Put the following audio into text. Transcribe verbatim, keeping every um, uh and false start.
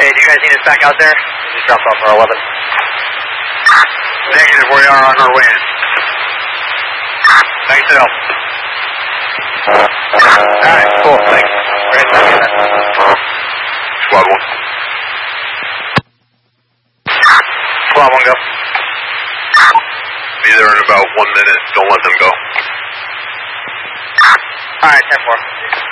Hey, do you guys need us back out there? Just dropped off our eleven. Negative, we are on our way in. Thanks for help. Alright, cool, thanks. Great, thank you. Squad one. Squad one, go. Be there in about one minute. Don't let them go. Alright, ten four.